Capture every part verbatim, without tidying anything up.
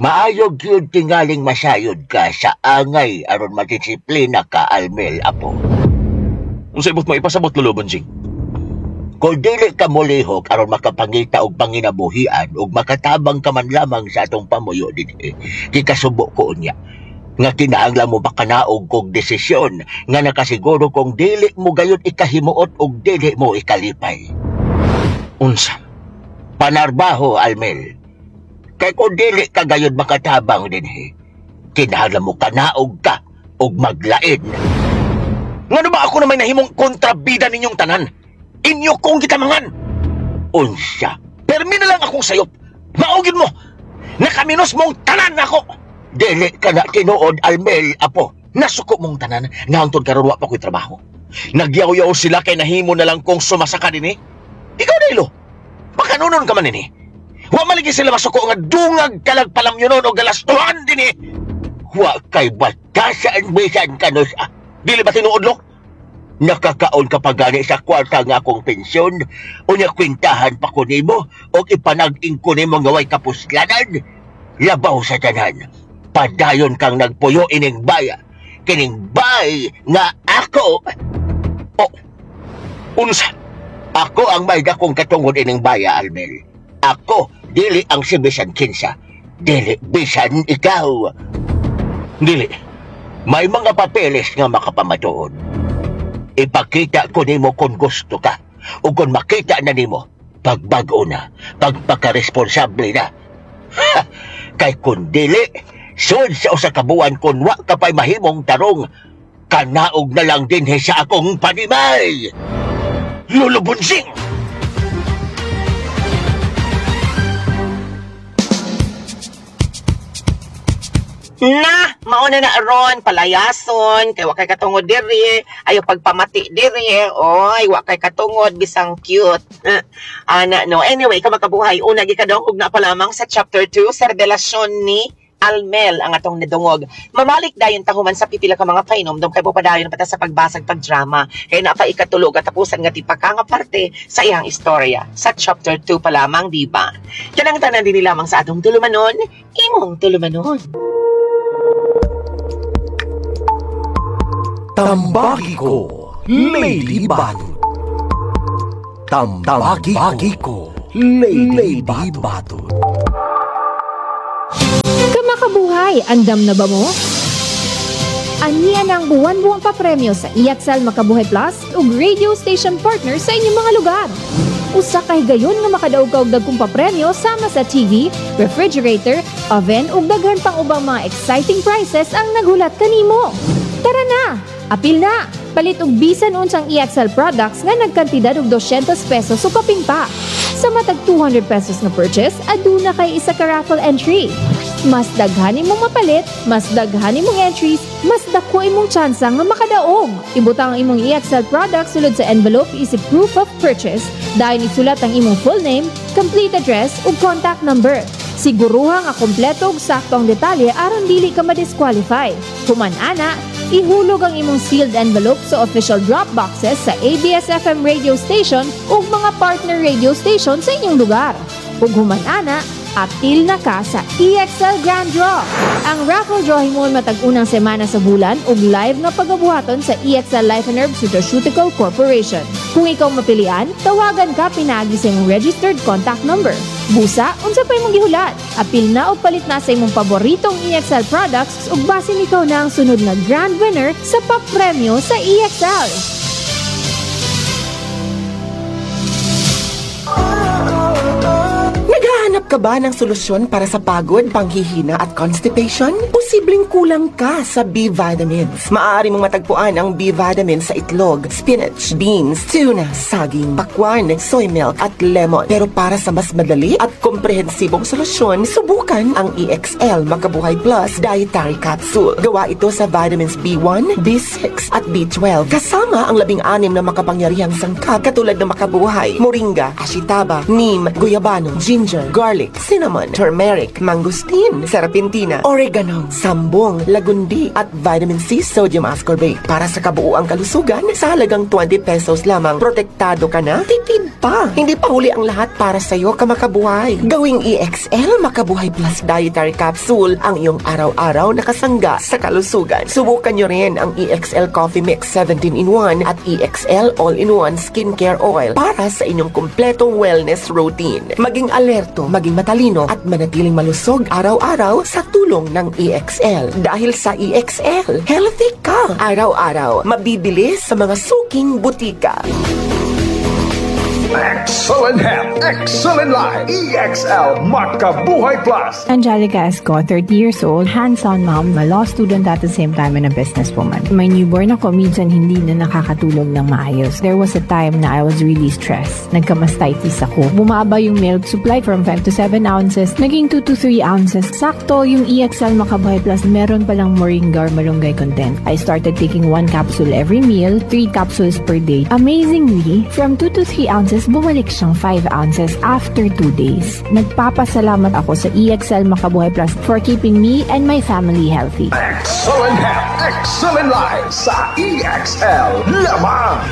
Maayog yun tingaling masayod ka sa angay aron madisiplina ka, Almel, apo. Kung sa ibot mo ipasabot, Lolo Bonjing. Kung dili ka mulihok aron makapangita og panginabuhian ug makatabang ka man lamang sa atong pamuyo dinhi, kikasubo ko unya nga kinahanglan mo makanaog kog desisyon nga nakasiguro kung dili mo gayon ikahimuot ug dili mo ikalipay. Unsa? Panarbaho, Almel. Kay kung dili ka gayon makatabang dinhi, kinahanglan mo kanaog ka ug maglain. Ngano ba ako na may nahimong kontrabida ninyong tanan? Inyo kong gitamangan! Unsa? Permi na lang akong sayop. Maugin mo! Nakaminos mong tanan ako! Dili ka na tinuod, Almel, apo. Nasuko mong tanan nga hangtod karon wa pa ko'y trabaho. Nagyaw-yaw sila kay nahimo na lang kong sumasaka din eh. Ikaw na ilo. Makanunon ka man din eh. Wa maligi sila masuko nga dungag kalag palamyonon o galastuhan din eh. Wa kay batasaan bisan kanos. Ah, dili ba tinuod lo? Nakakaon ka pa gani sa kwarta nga akong pensyon. Unya kwintahan pa ko nimo o ipanag-ing ko nimo nga way kapuslanan. Labaw sa tanan. Padayon kang nagpuyo ining baya. Kining bay nga ako. Oh, unsa? Ako ang may dakong katungod ining baya, Almel. Ako, dili ang si Bisan Kinsa. Dili bisan ikaw. Dili. May mga papeles nga makapamatuod. Ipakita ko nimo kung gusto ka. O kung makita na nimo, pagbago na, pagpaka-responsable na. Ha! Kay kung dili, sud sa usa ka buwan kung wa ka pa'y mahimong tarong, kanaog na lang din sa akong panimay. Lolo Bonjing! Na, mauna na aron, palayason, kay wakay katungod diri, ayo pagpamati diri, oy, wakay katungod, bisang cute. Uh, ana, no, anyway, kamakabuhay, una, gikadong ug na pa lamang sa chapter two, sa revelasyon ni Almel ang atong nadungog. Mamalik dayon tahuman sa pipila ka mga painom, dong kay popadayon pata sa pagbasag pagdrama, kay na pa ikatulog at tapusan nga tipaka nga parte sa iyang istorya. Sa chapter two pa lamang, di ba? Yan ang tanan din lamang sa atong tulumanon, imong tulumanon. Tambagi ko, Lady Batot. Tambagi ko, Lady Batot. Kamakabuhay, andam na ba mo? Aniya ng buwan-buwang papremyo sa E X L Makabuhay Plus ug radio station partner sa inyong mga lugar. Usa kay gayon nga makadaog ka og dagkong papremyo sama sa T V, refrigerator, oven ug daghan pang ubang mga exciting prizes ang naghulat kanimo. Tara na! Apil na! Palit og bisan unsang E X L products nga nagkantidad og two hundred pesos o kaping pa. Sa matag two hundred pesos na purchase, aduna kay isa ka raffle entry. Mas daghan imong mapalit, mas daghan imong entries, mas dako imong tsansa nga makadaog. Ibutang ang imong E X L products sulod sa envelope isip proof of purchase. Dahil isulat ang imong full name, complete address ug contact number. Siguruha nga kompleto ug sakto ang detalye aron dili ka ma-disqualify. Human ana, ihulog ang imong sealed envelope sa official drop boxes sa A B S F M radio station ug mga partner radio station sa inyong lugar. Ug human ana, apil na ka sa E X L Grand Draw. Ang raffle draw himon matag unang semana sa bulan ug live na pagabuhaton sa E X L Life and Herb Nutraceutical Corporation. Kung ikaw mapilian, tawagan ka pinaagi sa imong registered contact number. Busa, unsa pa imong gihulat? Apil na o palit na sa imong paboritong E X L products ug basin ikaw na ang sunod na grand winner sa papremyo sa E X L. Naghahanap ka ba ng solusyon para sa pagod, panghihina at constipation? Posibleng kulang ka sa B-vitamins. Maaari mong matagpuan ang B-vitamins sa itlog, spinach, beans, tuna, saging, pakwan, soy milk at lemon. Pero para sa mas madali at komprehensibong solusyon, subukan ang E X L Makabuhay Plus Dietary Capsule. Gawa ito sa vitamins B one, B six at B twelve. Kasama ang labing anim na makapangyarihang sangkap katulad ng makabuhay, moringa, ashitaba, neem, guyabano, ginger, garlic, cinnamon, turmeric, mangosteen, serpentina, oregano, sambong, lagundi, at vitamin C sodium ascorbate. Para sa kabuuang kalusugan, sa halagang twenty pesos lamang, protektado ka na, tipid pa. Hindi pa huli ang lahat para sa'yo, kamakabuhay. Gawing E X L Makabuhay Plus Dietary Capsule ang iyong araw-araw na kasangga sa kalusugan. Subukan nyo rin ang E X L Coffee Mix seventeen in one at E X L All-in-one Skincare Oil para sa inyong kumpletong wellness routine. Maging alerto, maging matalino at manatiling malusog araw-araw sa tulong ng E X L. Dahil sa E X L, healthy ka araw-araw. Mabibili sa mga suking butika. Excellent health, excellent life. E X L Makabuhay Plus. Angelica Esco, thirty years old, hands-on mom, a law student at the same time and a businesswoman. My newborn ako minsan hindi na nakakatulog ng maayos. There was a time na I was really stressed. Nagka-mastitis ako. Bumaba yung milk supply from five to seven ounces, naging two to three ounces. Sakto, yung E X L Makabuhay Plus, meron palang moringa or malunggay content. I started taking one capsule every meal, three capsules per day. Amazingly, from two to three ounces, bumalik siyang five ounces after two days. Nagpapasalamat ako sa E X L Makabuhay Plus for keeping me and my family healthy. Excellent health, excellent life sa E X L. Lamang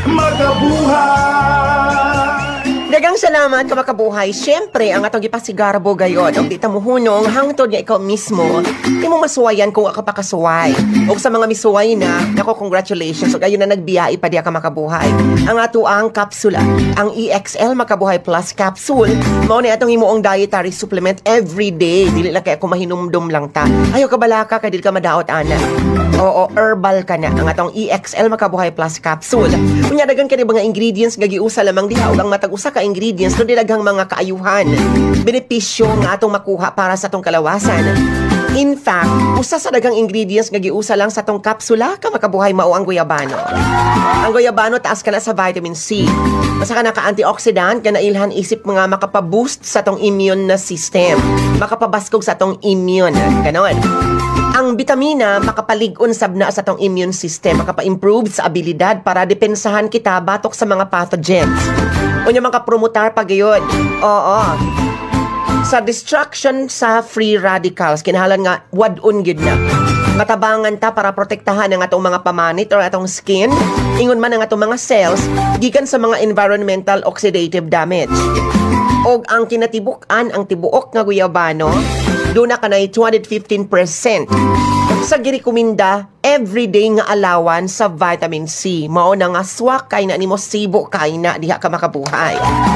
Makabuhay! Dagang salamat, kamakabuhay. Siyempre, ang atong gipasigarbo gayon. Ang di tamuhunong, hangtod niya ikaw mismo, di mo masuwayan kung ako pakasuway. O sa mga misuway na, nako, congratulations. O gayon na nagbiyai pa diya ka makabuhay. Ang ato ang kapsula, ang E X L Makabuhay Plus Capsule, mao ni atong himuong dietary supplement every day. Dili lang kaya ako mahinumdum lang ta. Ayaw ka balaka, kaya dili ka madaot, ana. Oo, herbal ka na. Ang atong E X L Makabuhay Plus Capsule. Kunya, dagan ka ni mga ingredients nga giusa lamang diha, o ang matag-usa ka ingredients no dilaghang mga kaayuhan, benepisyo nga atong makuha para sa atong kalawasan. In fact, usa sa daghang ingredients nga giusa lang sa atong kapsula ka makabuhay mao ang guyabano. Ang guyabano taas ka na sa vitamin C. Basta ka na ka-antioxidant ka na ilhan isip mga makapaboost sa atong immune na system. Makapabaskog sa atong immune. Ganon. Ang bitamina makapalig-on sabna sa atong immune system, makapa-improve sa abilidad para depensahan kita batok sa mga pathogens. Unya makapromotar pa gayon. Oo. Sa destruction sa free radicals, kinahalan nga wad-on gyud na. Matabangan ta para protektahan ang atong mga pamanit or atong skin, ingon man ang atong mga cells gikan sa mga environmental oxidative damage. Og ang kinatibuk-an ang tibuok nga guyabano, doon na kanay two hundred fifteen percent sa girekomenda everyday nga alawan sa vitamin C. Mao na nga swak kay na nimo sibo kay na diha ka makabuhay.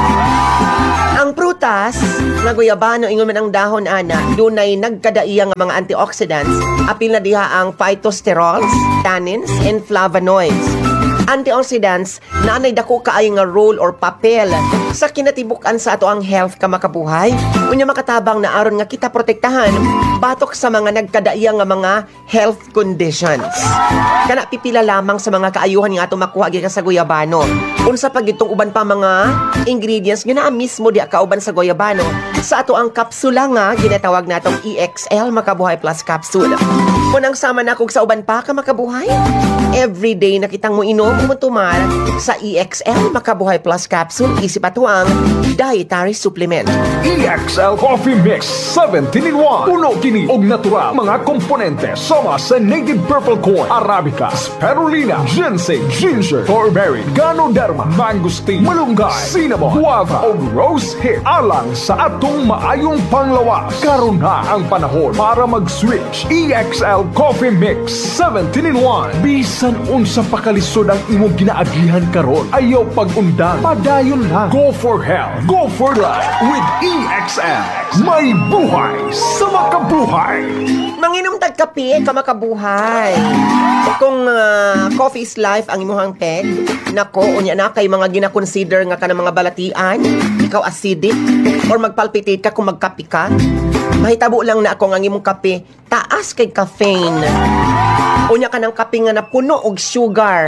Ang prutas nga guyabano ingon man ang dahon ana, dunay nagkadaiyang nga mga antioxidants, apil na diha ang phytosterols, tannins and flavonoids. Antioxidants na anay dako kaayo nga role or papel sa kinatibuk-an sa ato ang health ka makabuhay. Unya makatabang na aron nga kita protektahan batok sa mga nagkadaiyang nga mga health conditions. Kana pipila lamang sa mga kaayuhan nga ato makuha gikan sa guyabano. Unsa pa gitong uban pa mga ingredients nga naa mismo di kauban sa guyabano sa ato ang kapsula nga ginatawag natong E X L Makabuhay Plus Capsule. Kunang sama na kog sa uban pa ka makabuhay, everyday na kitang mo inom umutumar sa E X L Makabuhay Plus Capsule, isip ato ang dietary supplement. E X L Coffee Mix seventeen in one. Puno kini og natural mga komponente sama sa native purple corn, arabica, spirulina, ginseng, ginger, strawberry, ganoderma, mangosteen, malunggay, cinnamon, guava og rose hip alang sa atong maayong panglawas. Karon na ang panahon para mag-switch. E X L Coffee Mix seventeen in one. Bisan unsa pa kalisod ang imong ginaagihan karon, ayaw pag-undang, padayon lang. Go for health, go for life with E X L. May buhay sa makabuhay. Manginom tag kape ka makabuhay. Kung uh, coffee is life ang imuhang peg, nako, unya na kay mga gina-consider nga ka ng mga balatian, ikaw acidic, or magpalpitate ka kung magkape ka, mahitabo lang na ako ang imong kape, taas kay caffeine. Unya ka ng kape nga napuno og sugar.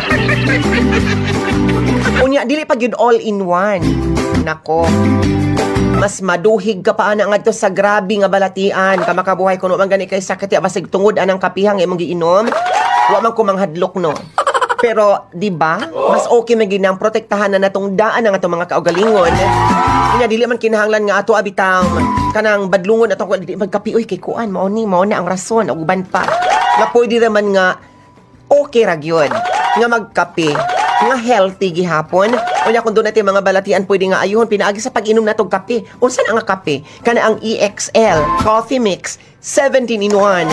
Unya, dili pa yun all in one. Nako, mas maduhig ka pa na ngadto sa grabe nga balatian ka makabuhay kuno man gani kay sakit ya basig tungod anang kapihang imong giinom wa man ko manghadlok no. Pero, di ba? Mas okay maginang protektahan na natong daan ng atong mga kaugalingon. Kanya dili man kinahanglan nga ato abitang kanang badlungon atong dili magkapi oy kay kuan mao ni mao na ang rason ug uban pa. Nga pwede naman nga okay ra gyud nga magkape nga healthy gihapon. Unya kung doon natin mga balatian pwede nga ayuhon pinaagi sa pag-inom natong kape. Unsa na nga kape? Kana ang E X L Coffee Mix seventeen in one.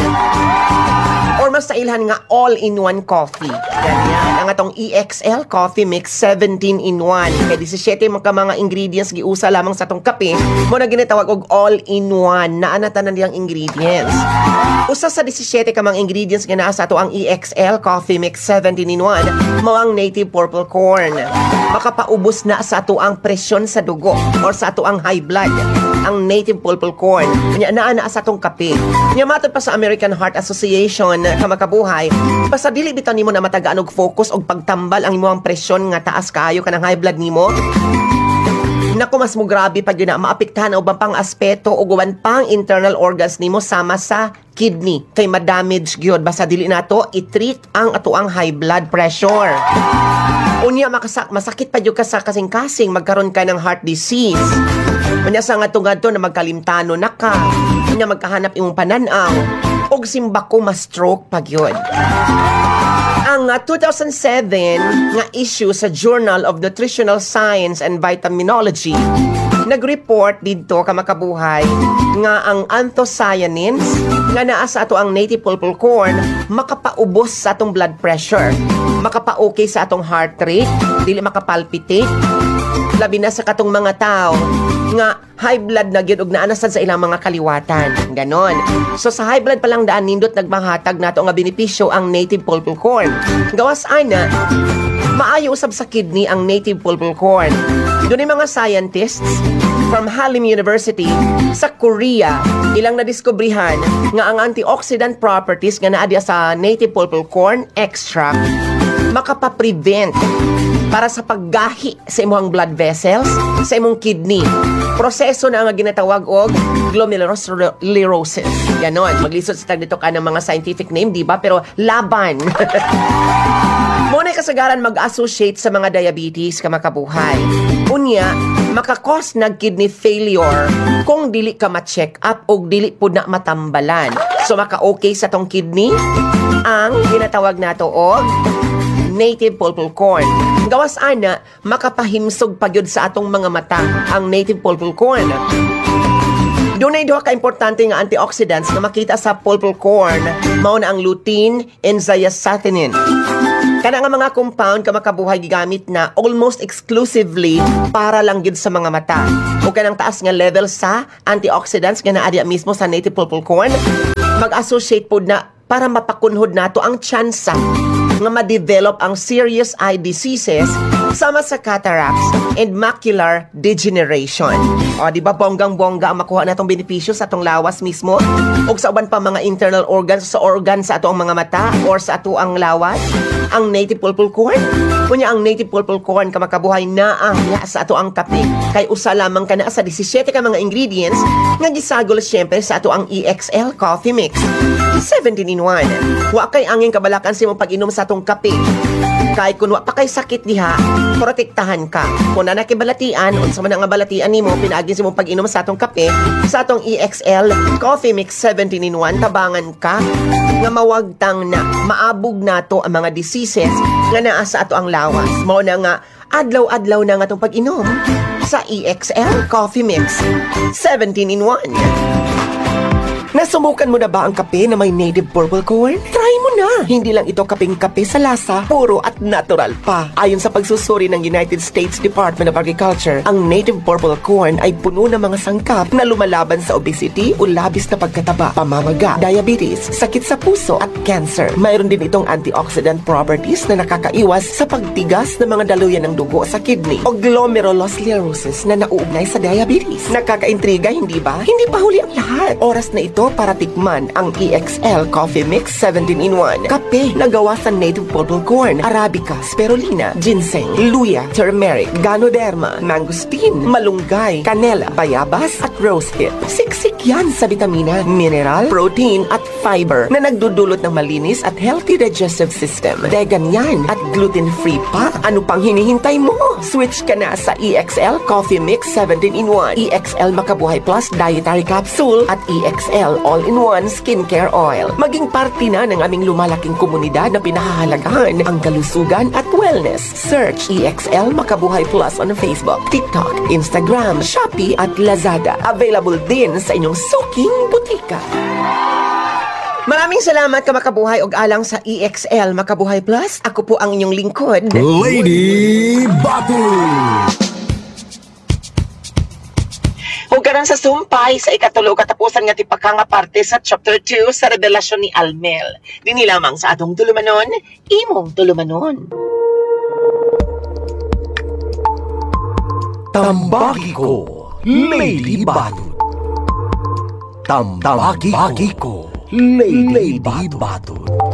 Or mas nailhan nga all-in-one coffee. Ganyan. Ang atong E X L Coffee Mix seventeen in one. Kaya seventeen mga mga ingredients giusa lamang sa atong kape. Mo na ginatawag og all-in-one. Naana tanan diyang ingredients. Usa sa seventeen ka mga ingredients nga naa sa ato ang E X L Coffee Mix seventeen in one. Mao ang native purple corn. Makapaubos na sa ato ang presyon sa dugo or sa ato ang high blood. Ang native purple corn. Nya naa na sa atong kape. Nya matod pa sa American Heart Association kamakabuhay, basta dili bitaw nimo na matagaan og focus og pagtambal ang imong presyon nga taas kaayo kanang high blood nimo. Naku, mas mo grabe pag yun na maapektahan o pang aspeto o guwan pang internal organs nimo sama sa kidney. Kay madamage gyud basta dili nato i-treat ang ato ang high blood pressure. Unya makasak masakit pa gyud ka sa kasing-kasing magkaroon ka ng heart disease. Unya sa nga tungad to na magkalimtano na ka. Unya magkahanap imong pananaw og simbako ma-stroke pa gyud. Ang uh, two thousand seven nga issue sa Journal of Nutritional Science and Vitaminology nag-report dito kamakabuhay nga ang anthocyanins nga naa sa ato ang native purple corn makapaubos sa atong blood pressure, makapa-okay sa atong heart rate, dili makapalpitate, labi na sa katong mga tao nga high blood na gyud og naanasan sa ilang mga kaliwatan. Ganon. So sa high blood pa lang daan nindot nagmahatag nato nga benepisyo ang native purple corn. Gawas ana, maayo usab sa kidney ang native purple corn. Dunay mga scientists from Halim University sa Korea ilang nadiskubrihan nga ang antioxidant properties nga naa diya sa native purple corn extract makapa-prevent para sa paggahi sa imong blood vessels, sa imong kidney. Proseso na nga ginatawag og glomerulonephrosis. Ganon. Maglisod sa tag dito ka ng mga scientific name, di ba? Pero laban. Muna'y kasagaran mag-associate sa mga diabetes kamakabuhay. Unya, makakos nag kidney failure kung dili ka ma-check up o dili po na matambalan. So, maka-okay sa tong kidney ang ginatawag nato og native purple corn. Gawas ana, makapahimsog pagyud sa atong mga mata ang native purple corn. Dunay duha ka importante nga antioxidants nga makita sa purple corn, mao na ang lutein and zeaxanthin. Kana nga mga compound ka makabuhay gigamit na almost exclusively para lang gyud sa mga mata. O kanang taas nga level sa antioxidants nga naa diya mismo sa native purple corn, mag-associate pod na para mapakunhod nato ang tsansa nga ma-develop ang serious eye diseases sama sa cataracts and macular degeneration. O, di ba bonggang-bongga ang makuha natong benepisyo sa atong lawas mismo? O sa uban pa mga internal organs sa organ sa atong mga mata or sa ato ang lawas? Ang native purple corn? Kunya ang native purple corn kamakabuhay na ang sa ato ang kape. Kay usa lamang ka na sa seventeen ka mga ingredients nga gisagol syempre sa ato ang E X L Coffee Mix seventeen in one. Wa kay angin kabalakan sa imong pag-inom sa atong kape. Kay kun wa pa kay sakit diha, protektahan ka. Kung na nakibalatian, unsa man nga balatian nimo pinaagin sa imong pag-inom sa atong kape, sa atong E X L Coffee Mix seventeen in one, tabangan ka nga mawagtang na maabog nato ang mga diseases nga naa sa ato ang lawas. Mao na nga adlaw-adlaw na nga itong pag-inom sa E X L Coffee Mix seventeen in one. Nasumukan mo na ba ang kape na may native purple corn? Try mo na! Hindi lang ito kapeng kape sa lasa, puro at natural pa. Ayon sa pagsusuri ng United States Department of Agriculture, ang native purple corn ay puno ng mga sangkap na lumalaban sa obesity o labis na pagkataba, pamamaga, diabetes, sakit sa puso at cancer. Mayroon din itong antioxidant properties na nakakaiwas sa pagtigas ng mga daluyan ng dugo sa kidney o glomerulonephrosis na nauugnay sa diabetes. Nakakaintriga, hindi ba? Hindi pa huli ang lahat. Oras na ito para tikman ang E X L Coffee Mix seventeen in one. Kape na gawa sa native purple corn, Arabica, spirulina, ginseng, luya, turmeric, ganoderma, mangosteen, malunggay, canela, bayabas at rose hip. Siksik yan sa vitamina, mineral, protein at fiber na nagdudulot ng malinis at healthy digestive system. Vegan yan at gluten-free pa. Ano pang hinihintay mo? Switch ka na sa E X L Coffee Mix seventeen in one, E X L Makabuhay Plus Dietary Capsule at E X L All-in-One Skincare Oil. Maging parte na ng aming lumalaking komunidad na pinahahalagahan ang kalusugan at wellness. Search E X L Makabuhay Plus on Facebook, TikTok, Instagram, Shopee at Lazada. Available din sa inyong suking butika. Maraming salamat ka Makabuhay og alang sa E X L Makabuhay Plus. Ako po ang inyong lingkod, Lady Batul. Hugaran sa sumpay sa ikatulo katapusan nga tipaka nga parte sa chapter two sa revelasyon ni Almel. Dini lamang sa atong tulumanon, imong tulumanon. Tambaki ko, Lady Batul. Tambaki ko, Lady Batul.